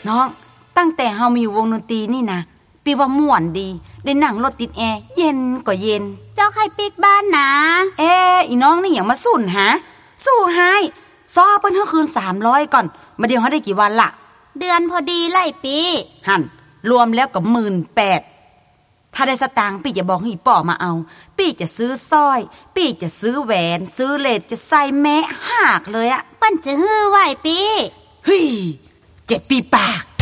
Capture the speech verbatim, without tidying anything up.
น้องตั้งแต่เฮามีวงดนตรีนี่นะปีว่าม่วนดีได้นั่งรถติดแอร์เย็นก็เย็นเจ้าใครปิกบ้านนะเอ๊ะอีน้องนี่หยังมาสุ่นหาสู้หายซอเปิ้นเฮาคืนสามร้อยก่อนมาเดี๋ยวเฮาได้กี่วันล่ะเดือนพอดีไล่ปีหั่นรวมแล้วก็ หนึ่งหมื่นแปดพัน ถ้าได้สตางค์พี่จะบอกให้ป่อมาเอาพี่จะซื้อสร้อยพี่จะซื้อแหวนซื้อเลดจะใส่แม้หากเลยอะเปิ้นจะฮื้อไหวปีเฮ้ยเจ็บปีปาก